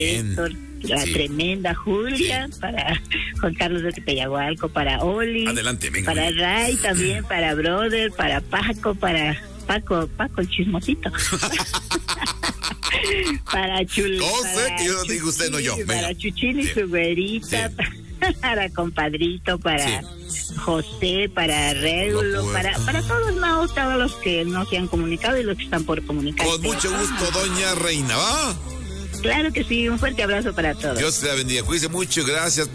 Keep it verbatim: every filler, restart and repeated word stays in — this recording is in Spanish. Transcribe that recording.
Héctor, la sí. tremenda Julia, sí. para Juan Carlos de Tepeyagualco, para Oli. Adelante, venga. Para Ray también, para Brother, para Paco, para Paco, Paco el chismosito. Para Chul. No sé, que yo no digo usted, no yo. Venga. Para Chuchín y su güerita, sí. para Compadrito, para sí. José, para Régulo, no para, para todos, no, todos los que no se han comunicado y los que están por comunicar. Con mucho gusto, doña Reina, ¿va? Claro que sí, un fuerte abrazo para todos. Dios te la bendiga, cuídese mucho, gracias.